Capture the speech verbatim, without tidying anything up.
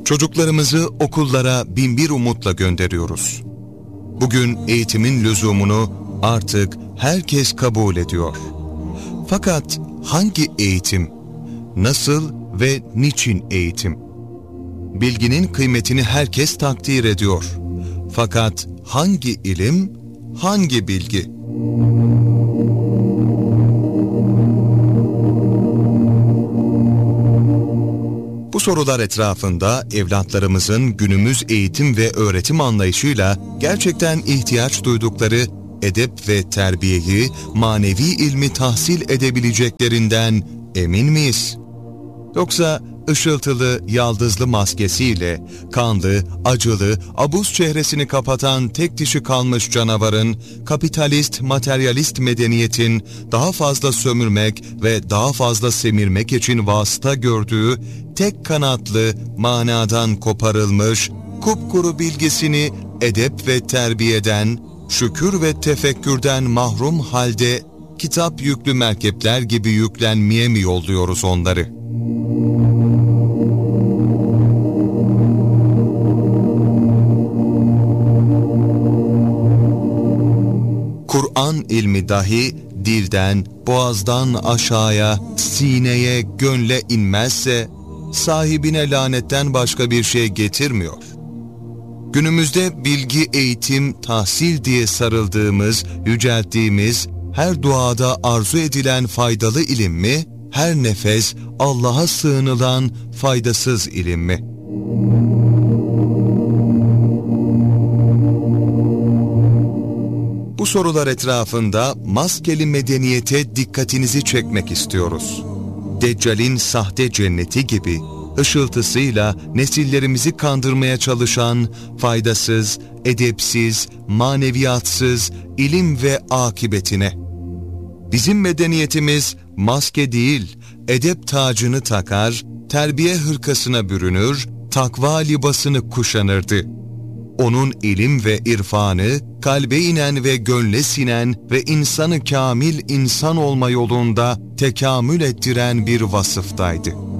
Çocuklarımızı okullara binbir umutla gönderiyoruz. Bugün eğitimin lüzumunu artık herkes kabul ediyor. Fakat hangi eğitim, nasıl ve niçin eğitim? Bilginin kıymetini herkes takdir ediyor. Fakat hangi ilim, hangi bilgi? Bu sorular etrafında evlatlarımızın günümüz eğitim ve öğretim anlayışıyla gerçekten ihtiyaç duydukları edep ve terbiyeyi, manevi ilmi tahsil edebileceklerinden emin miyiz? Yoksa ışıltılı, yaldızlı maskesiyle, kanlı, acılı, abuz çehresini kapatan tek dişi kalmış canavarın, kapitalist, materyalist medeniyetin daha fazla sömürmek ve daha fazla semirmek için vasıta gördüğü, tek kanatlı, manadan koparılmış, kupkuru bilgisini edep ve terbiyeden, şükür ve tefekkürden mahrum halde, kitap yüklü merkepler gibi yüklenmeye mi yolluyoruz onları? Kur'an ilmi dahi dilden, boğazdan aşağıya, sineye, gönle inmezse, sahibine lanetten başka bir şey getirmiyor. Günümüzde bilgi, eğitim, tahsil diye sarıldığımız, yücelttiğimiz, her duada arzu edilen faydalı ilim mi, her nefes Allah'a sığınılan faydasız ilim mi? Bu sorular etrafında maskeli medeniyete dikkatinizi çekmek istiyoruz. Deccal'in sahte cenneti gibi ışıltısıyla nesillerimizi kandırmaya çalışan faydasız, edepsiz, maneviyatsız ilim ve akıbetine. Bizim medeniyetimiz maske değil, edep tacını takar, terbiye hırkasına bürünür, takva libasını kuşanırdı. Onun ilim ve irfanı, kalbe inen ve gönle sinen ve insanı kamil insan olma yolunda tekamül ettiren bir vasıftaydı.